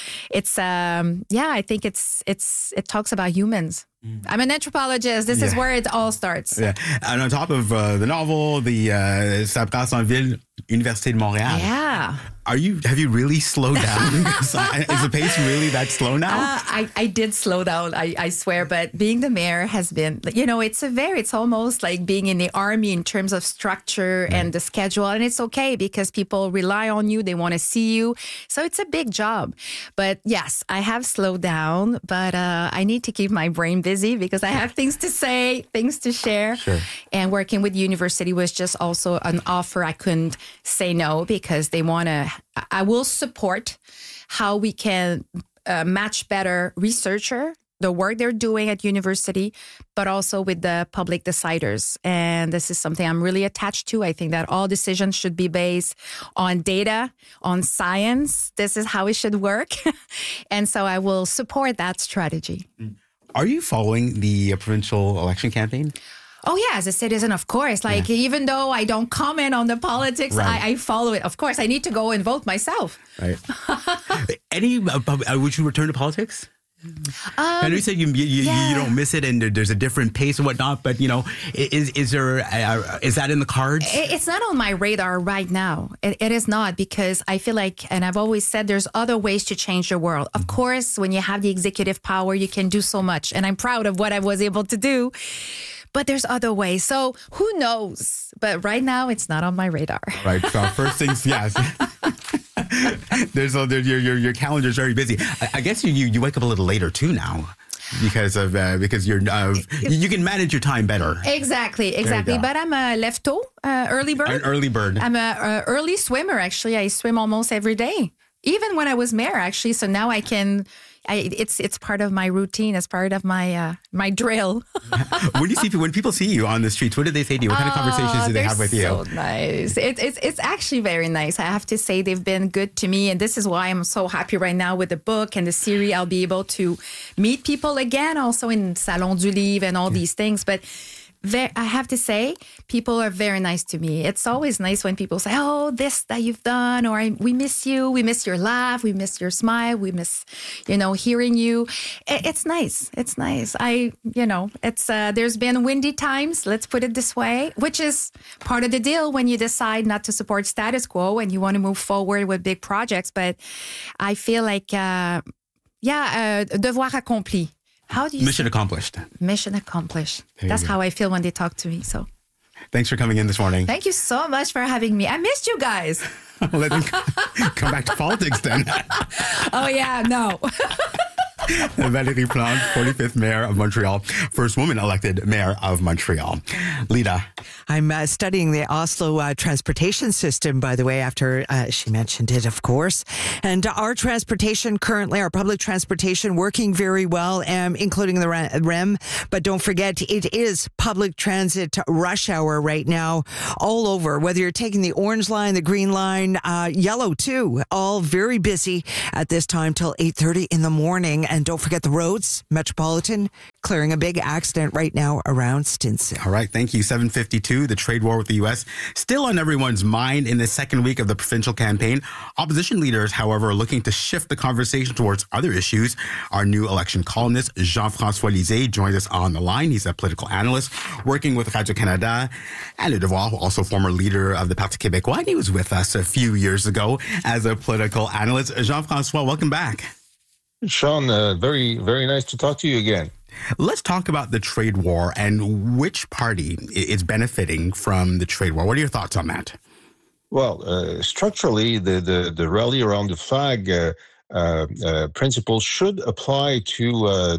I think it talks about humans. I'm an anthropologist. This is where it all starts. Yeah. And on top of the novel, Ça passe en ville, Université de Montréal. Yeah. Have you really slowed down? Is the pace really that slow now? I did slow down, I swear. But being the mayor has been, it's almost like being in the army in terms of structure and the schedule. And it's okay because people rely on you. They want to see you. So it's a big job. But yes, I have slowed down, but I need to keep my brain busy because I have things to say, things to share. Sure. And working with the university was just also an offer I couldn't say no because they want to. I will support how we can match better researcher, the work they're doing at university, but also with the public deciders. And this is something I'm really attached to. I think that all decisions should be based on data, on science. This is how it should work. And so I will support that strategy. Are you following the provincial election campaign? Oh, yeah, as a citizen, of course. Even though I don't comment on the politics, I follow it. Of course, I need to go and vote myself. Right. Would you return to politics? I know you said you don't miss it and there's a different pace and whatnot, but, is that in the cards? It's not on my radar right now. It is not because I feel like, and I've always said there's other ways to change the world. Of course, when you have the executive power, you can do so much. And I'm proud of what I was able to do. But there's other ways. So who knows? But right now, it's not on my radar. Right. So first things, yes. Your calendar is very busy. I guess you wake up a little later too now because you're you can manage your time better. Exactly. But I'm a lefto, early bird. An early bird. I'm a early swimmer. Actually, I swim almost every day. Even when I was mayor, actually. So now I can. It's part of my routine. It's part of my my drill. When people see you on the streets, what do they say to you? What kind of conversations do they have with you? So nice. It's actually very nice. I have to say they've been good to me, and this is why I'm so happy right now with the book and the series. I'll be able to meet people again, also in Salon du Livre and all these things. But I have to say, people are very nice to me. It's always nice when people say, "Oh, this that you've done," or "We miss you. We miss your laugh. We miss your smile. We miss, hearing you." It's nice. It's nice. It's there's been windy times. Let's put it this way, which is part of the deal when you decide not to support status quo and you want to move forward with big projects. But I feel like, devoir accompli. How do you Mission accomplished. Mission accomplished. That's how I feel when they talk to me. So, thanks for coming in this morning. Thank you so much for having me. I missed you guys. Let me come back to politics then. Oh yeah, no. Valérie Plante, 45th Mayor of Montreal, first woman elected Mayor of Montreal. Lita. I'm studying the Oslo transportation system, by the way, after she mentioned it, of course. And our transportation currently, our public transportation, working very well, including the REM. But don't forget, it is public transit rush hour right now all over, whether you're taking the orange line, the green line, yellow too, all very busy at this time till 8:30 in the morning. And don't forget the roads, Metropolitan, clearing a big accident right now around Stinson. All right, thank you. 7:52, the trade war with the U.S. still on everyone's mind in the second week of the provincial campaign. Opposition leaders, however, are looking to shift the conversation towards other issues. Our new election columnist, Jean-François Lisée, joins us on the line. He's a political analyst working with Radio-Canada and Le Devoir, also former leader of the Parti québécois. And he was with us a few years ago as a political analyst. Jean-François, welcome back. Sean, very, very nice to talk to you again. Let's talk about the trade war and which party is benefiting from the trade war. What are your thoughts on that? Well, structurally, the rally around the flag principles should apply to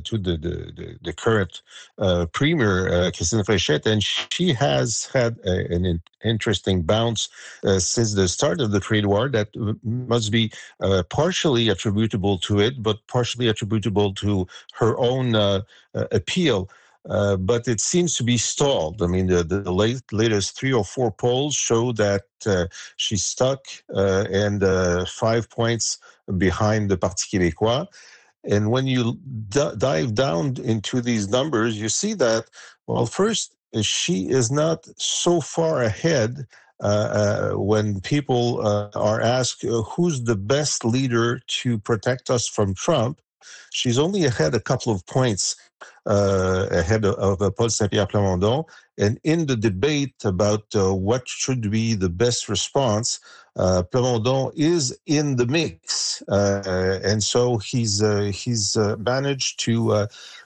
the current premier, Christine Fréchette, and she has had an interesting bounce since the start of the trade war that must be partially attributable to it, but partially attributable to her own appeal. But it seems to be stalled. I mean, the latest 3 or 4 polls show that she's stuck and 5 points behind the Parti québécois. And when you dive down into these numbers, you see that, well, first, she is not so far ahead when people are asked who's the best leader to protect us from Trump. She's only ahead a couple of points ahead of Paul Saint-Pierre Plamondon. And in the debate about what should be the best response, Plamondon is in the mix. And so he's managed to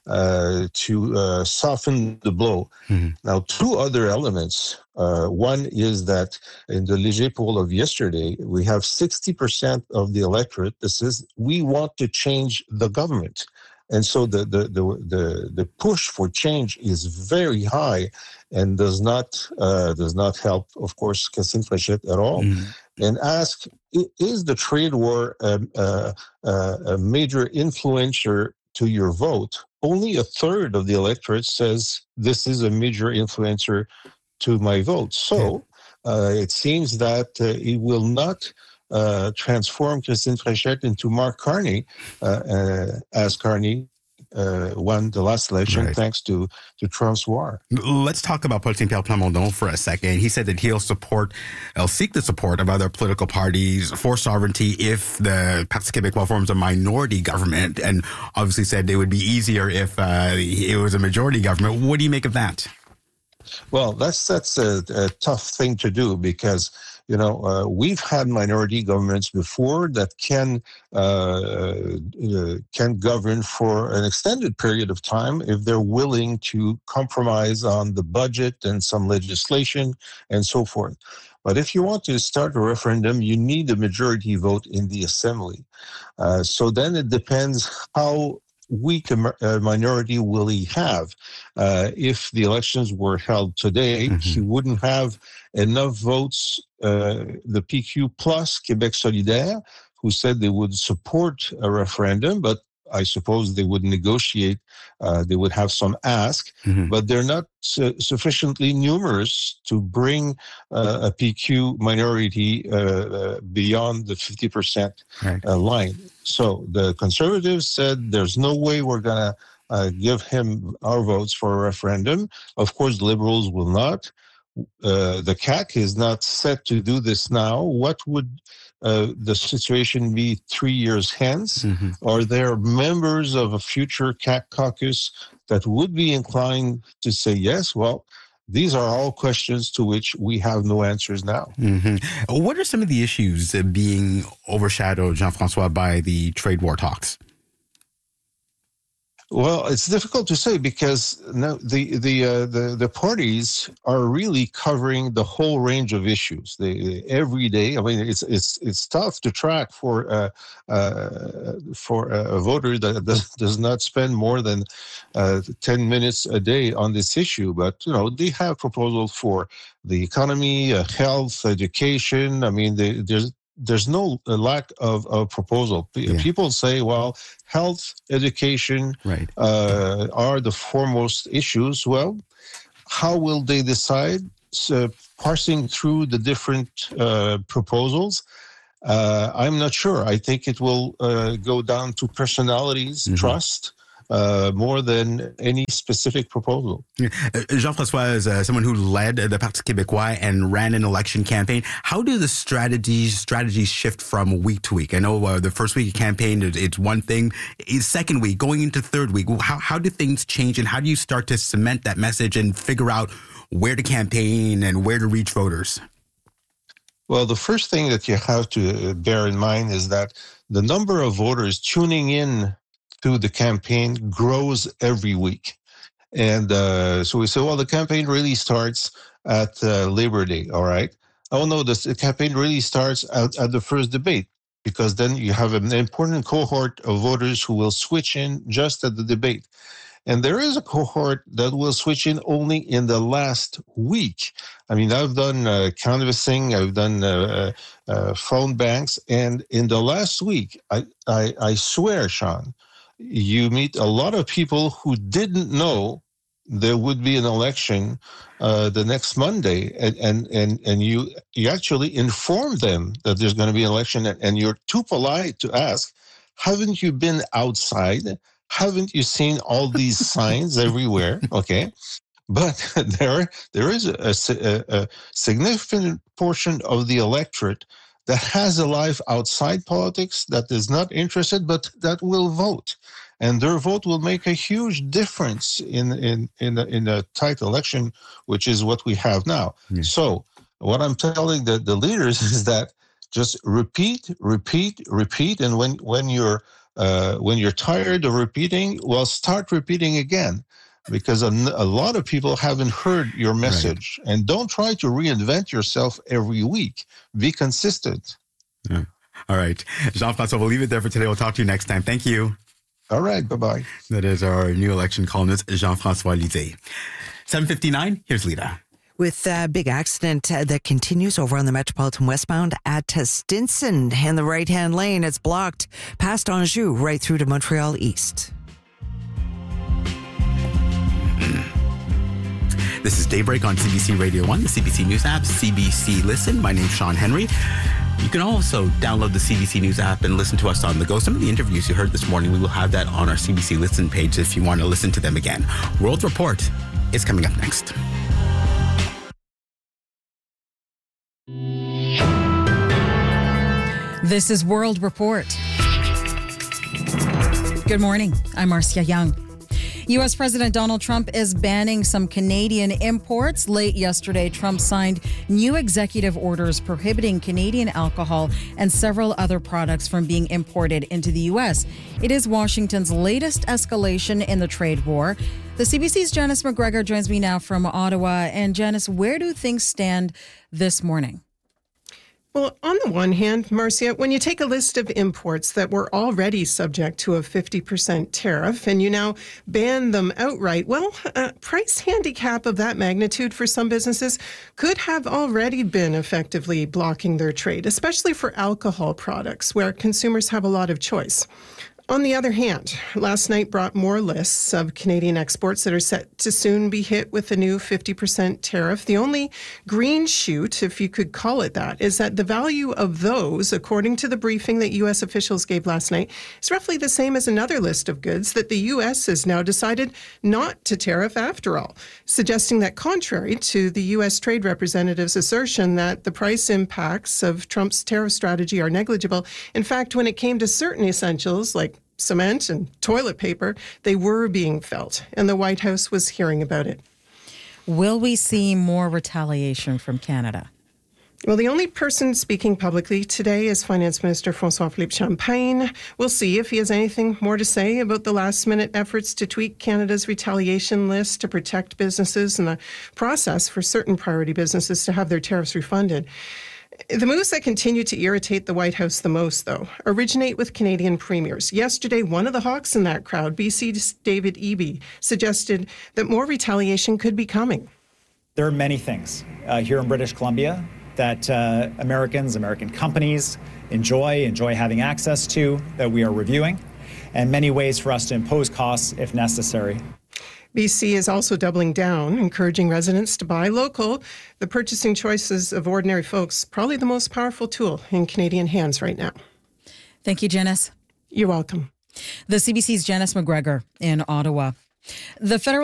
soften the blow. Mm-hmm. Now, 2 other elements. One is that in the Léger poll of yesterday, we have 60% of the electorate that says we want to change the government. And so the push for change is very high and does not help, of course, Christine Fréchette at all. Mm-hmm. And ask, is the trade war a major influencer to your vote? Only a third of the electorate says this is a major influencer to my vote. So it seems that it will not transform Christine Fréchette into Mark Carney, as Carney won the last election thanks to Trump's war. Let's talk about Paul Saint-Pierre Plamondon for a second. He said that he'll seek the support of other political parties for sovereignty if the Parti québécois forms a minority government, and obviously said it would be easier if it was a majority government. What do you make of that? Well, that's a tough thing to do because, we've had minority governments before that can govern for an extended period of time if they're willing to compromise on the budget and some legislation and so forth. But if you want to start a referendum, you need a majority vote in the assembly. So then it depends how weak a minority will he have. If the elections were held today, mm-hmm. he wouldn't have enough votes. The PQ plus Québec solidaire, who said they would support a referendum, but I suppose they would negotiate, they would have some ask, mm-hmm. but they're not sufficiently numerous to bring a PQ minority beyond the 50% line. So the Conservatives said there's no way we're going give him our votes for a referendum. Of course, Liberals will not. The CAQ is not set to do this now. What would the situation be 3 years hence? Are there members of a future CAQ caucus that would be inclined to say yes? Well, these are all questions to which we have no answers now. What are some of the issues being overshadowed, Jean-François, by the trade war talks? Well, it's difficult to say because the parties are really covering the whole range of issues. Every day, I mean, it's tough to track for a voter that does not spend more than 10 minutes a day on this issue. But they have proposals for the economy, health, education. I mean, there's no lack of proposal. People say, well, health, education are the foremost issues. Well, how will they decide? So, parsing through the different proposals, I'm not sure. I think it will go down to personalities, trust, more than any specific proposal. Jean-François is someone who led the Parti québécois and ran an election campaign. How do the strategies shift from week to week? I know the first week of campaign, it's one thing. Second week, going into third week, how do things change and how do you start to cement that message and figure out where to campaign and where to reach voters? Well, the first thing that you have to bear in mind is that the number of voters tuning in to the campaign grows every week. And so we say, well, the campaign really starts at Labor Day, all right? Oh, no, the campaign really starts at the first debate, because then you have an important cohort of voters who will switch in just at the debate. And there is a cohort that will switch in only in the last week. I mean, I've done canvassing, I've done phone banks, and in the last week, I swear, Sean, you meet a lot of people who didn't know there would be an election the next Monday, and you actually inform them that there's going to be an election, and you're too polite to ask, haven't you been outside? Haven't you seen all these signs everywhere? Okay. But there is a significant portion of the electorate that has a life outside politics, that is not interested, but that will vote. And their vote will make a huge difference in a tight election, which is what we have now. So what I'm telling the leaders is that just repeat. And when you're tired of repeating, well, start repeating again. Because a lot of people haven't heard your message. Right. And don't try to reinvent yourself every week. Be consistent. Yeah. All right. Jean-François, we'll leave it there for today. We'll talk to you next time. Thank you. All right. Bye-bye. That is our new election columnist, Jean-François Lisée. 7:59, here's Lita. With a big accident that continues over on the Metropolitan westbound at Stinson in the right-hand lane. It's blocked past Anjou right through to Montreal East. This is Daybreak on CBC Radio 1, the CBC News app, CBC Listen. My name's Sean Henry. You can also download the CBC News app and listen to us on the go. Some of the interviews you heard this morning, we will have that on our CBC Listen page if you want to listen to them again. World Report is coming up next. This is World Report. Good morning. I'm Marcia Young. U.S. President Donald Trump is banning some Canadian imports. Late yesterday, Trump signed new executive orders prohibiting Canadian alcohol and several other products from being imported into the U.S. It is Washington's latest escalation in the trade war. The CBC's Janice McGregor joins me now from Ottawa. And Janice, where do things stand this morning? Well, on the one hand, Marcia, when you take a list of imports that were already subject to a 50% tariff and you now ban them outright, well, a price handicap of that magnitude for some businesses could have already been effectively blocking their trade, especially for alcohol products where consumers have a lot of choice. On the other hand, last night brought more lists of Canadian exports that are set to soon be hit with a new 50% tariff. The only green shoot, if you could call it that, is that the value of those, according to the briefing that U.S. officials gave last night, is roughly the same as another list of goods that the U.S. has now decided not to tariff after all, suggesting that contrary to the U.S. trade representative's assertion that the price impacts of Trump's tariff strategy are negligible, in fact, when it came to certain essentials like cement and toilet paper, they were being felt, and the White House was hearing about it. Will we see more retaliation from Canada? Well, the only person speaking publicly today is Finance Minister François-Philippe Champagne. We'll see if he has anything more to say about the last-minute efforts to tweak Canada's retaliation list to protect businesses and the process for certain priority businesses to have their tariffs refunded. The moves that continue to irritate the White House the most, though, originate with Canadian premiers. Yesterday, one of the hawks in that crowd, BC's David Eby, suggested that more retaliation could be coming. There are many things here in British Columbia that American companies enjoy having access to, that we are reviewing, and many ways for us to impose costs if necessary. BC is also doubling down, encouraging residents to buy local. The purchasing choices of ordinary folks, probably the most powerful tool in Canadian hands right now. Thank you, Janice. You're welcome. The CBC's Janice McGregor in Ottawa. The federal